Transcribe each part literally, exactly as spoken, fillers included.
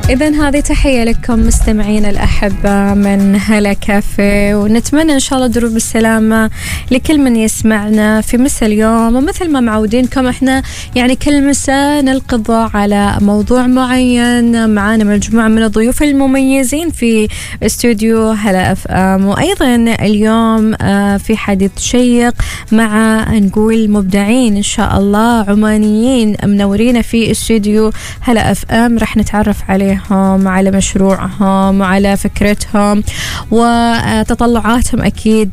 إذن هذه تحية لكم مستمعين الأحبة من هلا كافيه، ونتمنى إن شاء الله دروب السلامة لكل من يسمعنا في مساء اليوم. ومثل ما معودينكم إحنا يعني كل مساء نلقي الضوء على موضوع معين، معانا مجموعة من الضيوف المميزين في استوديو هلا اف ام. وأيضا اليوم في حديث شيق مع نقول مبدعين إن شاء الله عمانيين منورين في استوديو هلا اف ام. رح نتعرف عليهم، على مشروعهم وعلى فكرتهم وتطلعاتهم أكيد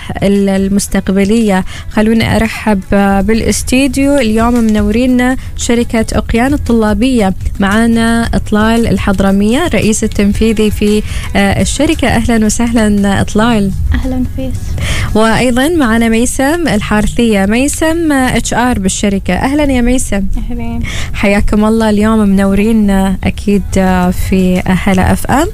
المستقبلية. خلوني أرحب بالاستديو اليوم منورينا شركة أقيان الطلابية. معنا إطلال الحضرمية رئيس التنفيذي في الشركة. أهلا وسهلا إطلال. أهلا فيس. وأيضا معنا ميسم الحارثية. ميسم اتش ار بالشركة. أهلا يا ميسم. أهلا. حياكم الله. اليوم منورين أكيد في هلا اف ام.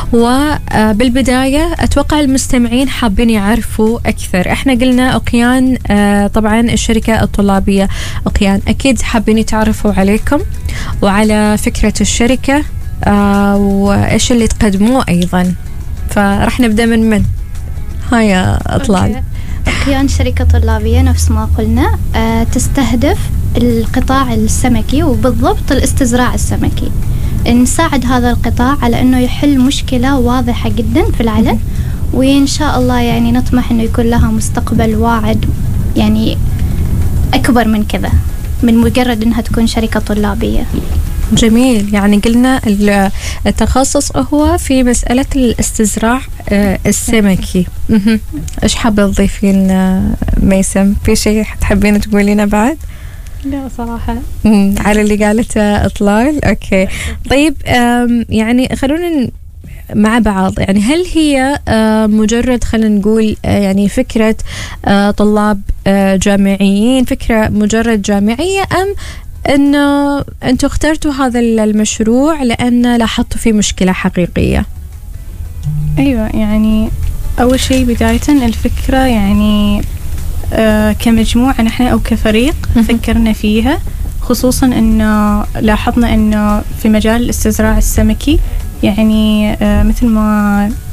وبالبداية أتوقع المستمعين حابين يعرفوا أكثر. إحنا قلنا أقيان طبعا الشركة الطلابية أقيان، أكيد حابين يتعرفوا عليكم وعلى فكرة الشركة وإيش اللي تقدموه أيضا. فرح نبدأ من من هاي يا أطلال. أقيان شركة طلابية نفس ما قلنا تستهدف القطاع السمكي وبالضبط الاستزراع السمكي. نساعد هذا القطاع على أنه يحل مشكلة واضحة جدا في العلن، وإن شاء الله يعني نطمح أنه يكون لها مستقبل واعد يعني أكبر من كذا من مجرد أنها تكون شركة طلابية. جميل. يعني قلنا التخصص هو في مسألة الاستزراع السمكي. إيش حابة تضيفين ميسم؟ في شيء تحبين تقولينه بعد؟ لا صراحة على اللي قالته إطلال. أوكي طيب، يعني خلونا مع بعض. يعني هل هي مجرد خلينا نقول يعني فكرة طلاب جامعيين، فكرة مجرد جامعية، أم أنه أنتوا اخترتوا هذا المشروع لأن لاحظتوا فيه مشكلة حقيقية؟ أيوة، يعني أول شيء بداية الفكرة يعني آه كمجموعة نحن أو كفريق فكرنا فيها، خصوصا أنه لاحظنا أنه في مجال الاستزراع السمكي يعني آه مثل ما